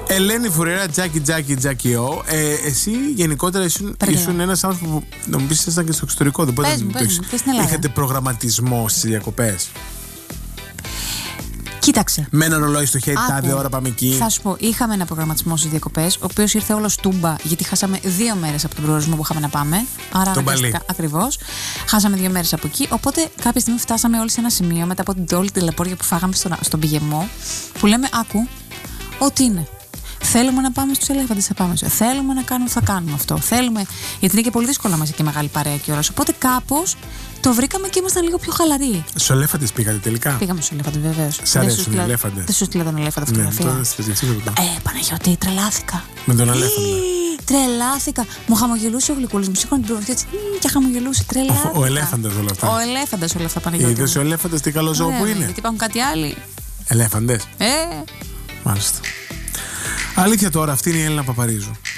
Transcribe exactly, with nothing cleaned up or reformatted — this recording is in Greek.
Ελένη Φουρέρα, Τζάκι Τζάκι Τζάκι Ο. Ε, εσύ γενικότερα ήσουν, ήσουν ένας άνθρωπος που νομίζω ήσασταν και στο εξωτερικό. Δεν πες μου, πες μου, και στην Ελλάδα. Είχατε προγραμματισμό στις διακοπές? Κοίταξε. Με ένα ρολόι στο χέρι, τάδε ώρα πάμε εκεί. Θα σου πω, είχαμε ένα προγραμματισμό στις διακοπές, ο οποίος ήρθε όλο τούμπα, γιατί χάσαμε δύο μέρες από τον προορισμό που είχαμε να πάμε. Άρα αναγκαστικά. Ακριβώς. Χάσαμε δύο μέρες από εκεί. Οπότε κάποια στιγμή φτάσαμε όλοι σε ένα σημείο, μετά από την όλη τη τηλεπόρια που φάγαμε στον, στον πηγεμό, που λέμε: άκου, ό,τι είναι. Θέλουμε να πάμε στους ελέφαντες, θα πάμε. Θέλουμε να κάνουμε, θα κάνουμε αυτό. Θέλουμε. Γιατί είναι και πολύ δύσκολο να είμαστε και μεγάλη παρέα και ώρας. Οπότε κάπως το βρήκαμε και ήμασταν λίγο πιο χαλαροί. Στους ελέφαντες πήγατε τελικά? Πήγαμε στους ελέφαντες, βεβαίως. Σ' αρέσουν οι ελέφαντες? Δεν σου στείλα τον ελέφαντα φωτογραφία. Ναι, ε, Παναγιώτη, τρελάθηκα. Με τον ελέφαντα. Τρελάθηκα. Μου χαμογελούσε ο γλυκούλης, μου σήκωνε την προβολή έτσι και χαμογελούσε. Τρελάθηκα. Ο ελέφαντας όλα αυτά. Ο ελέφαντας όλα αυτά, Παναγιώτη. Είδες ο ελέφαντας τι καλό ζώο που είναι? Γιατί υπάρχουν κάτι άλλοι. Ελέφαντες. Ε. Μάλιστα. Αλήθεια τώρα, αυτή είναι η Έλληνα Παπαρίζου.